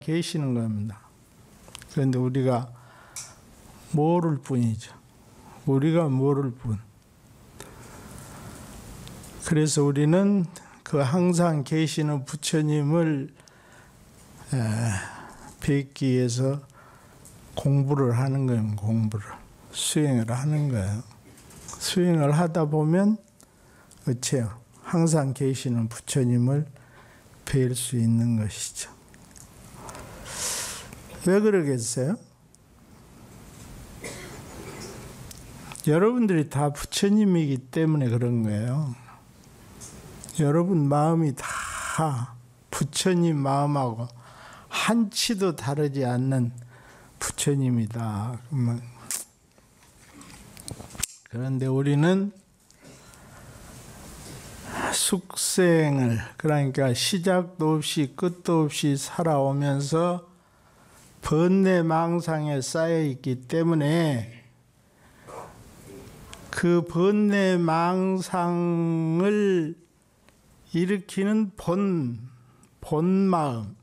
계시는 겁니다. 그런데 우리가 모를 뿐이죠. 우리가 모를 뿐. 그래서 우리는 그 항상 계시는 부처님을 뵙기 위해서 공부를 하는 거예요. 공부를. 수행을 하는 거예요. 수행을 하다 보면 어째요? 항상 계시는 부처님을 뵐 수 있는 것이죠. 왜 그러겠어요? 여러분들이 다 부처님이기 때문에 그런 거예요. 여러분 마음이 다 부처님 마음하고 한치도 다르지 않는 부처님이다. 그런데 우리는 숙생을, 그러니까 시작도 없이 끝도 없이 살아오면서 번뇌망상에 쌓여있기 때문에 그 번뇌망상을 일으키는 본마음,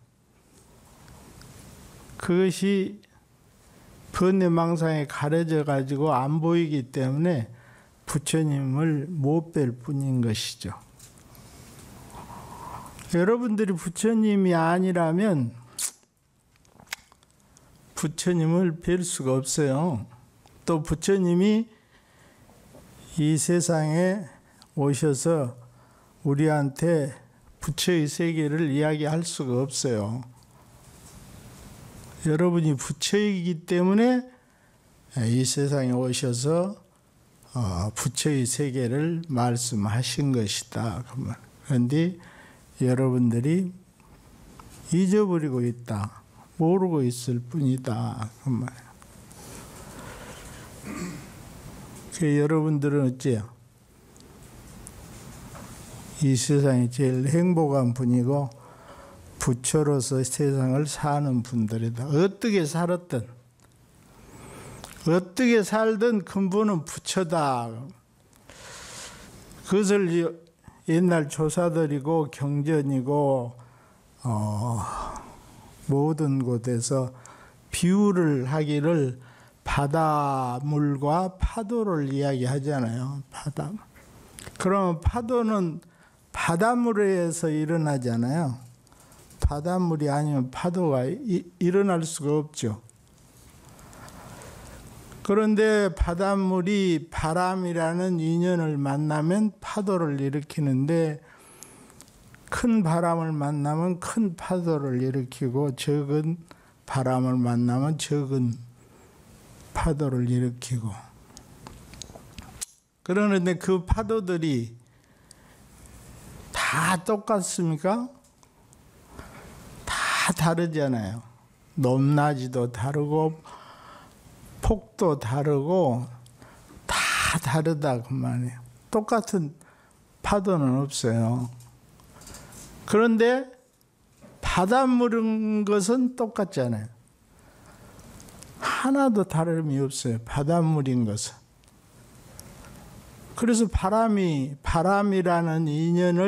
그것이 번뇌망상에 가려져 가지고 안 보이기 때문에 부처님을 못 뵐 뿐인 것이죠. 여러분들이 부처님이 아니라면 부처님을 뵐 수가 없어요. 또 부처님이 이 세상에 오셔서 우리한테 부처의 세계를 이야기할 수가 없어요. 여러분이 부처이기 때문에 이 세상에 오셔서 부처의 세계를 말씀하신 것이다. 그런데 여러분들이 잊어버리고 있다. 모르고 있을 뿐이다. 여러분들은 어째요? 이 세상이 제일 행복한 분이고 부처로서 세상을 사는 분들이다. 어떻게 살았든 어떻게 살든 근본은 부처다. 그것을 옛날 조사들이고 경전이고 모든 곳에서 비유를 하기를 바다물과 파도를 이야기하잖아요. 바다물. 그러면 파도는 바닷물에서 일어나잖아요. 바닷물이 아니면 파도가 일어날 수가 없죠. 그런데 바닷물이 바람이라는 인연을 만나면 파도를 일으키는데 큰 바람을 만나면 큰 파도를 일으키고 적은 바람을 만나면 적은 파도를 일으키고, 그러는데 그 파도들이 다 똑같습니까? 다 다르잖아요. 높낮이도 다르고 폭도 다르고 다 다르다 그 말이에요. 똑같은 파도는 없어요. 그런데 바닷물인 것은 똑같잖아요. 하나도 다름이 없어요. 바닷물인 것은. 그래서 바람이라는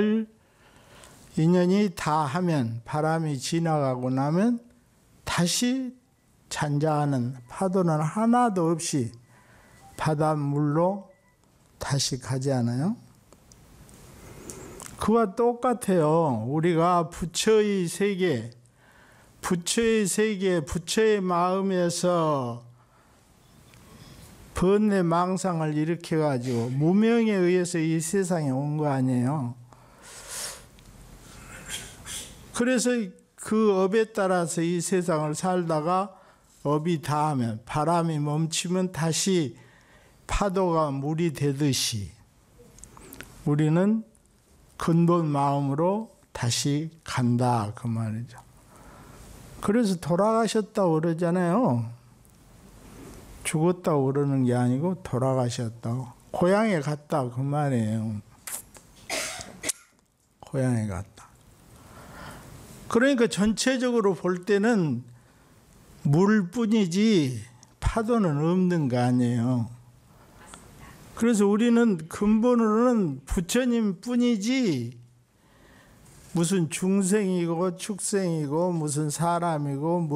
인연이 다 하면, 바람이 지나가고 나면 다시 잔잔한 파도는 하나도 없이 바닷물로 다시 가지 않아요? 그와 똑같아요. 우리가 부처의 세계, 부처의 마음에서 번뇌망상을 일으켜가지고 무명에 의해서 이 세상에 온 거 아니에요. 그래서 그 업에 따라서 이 세상을 살다가 업이 다하면, 바람이 멈추면 다시 파도가 물이 되듯이 우리는 근본 마음으로 다시 간다 그 말이죠. 그래서 돌아가셨다고 그러잖아요. 죽었다고 그러는 게 아니고 돌아가셨다고. 고향에 갔다 그 말이에요. 고향에 갔다. 그러니까 전체적으로 볼 때는 물뿐이지 파도는 없는 거 아니에요. 그래서 우리는 근본으로는 부처님 뿐이지 무슨 중생이고 축생이고 무슨 사람이고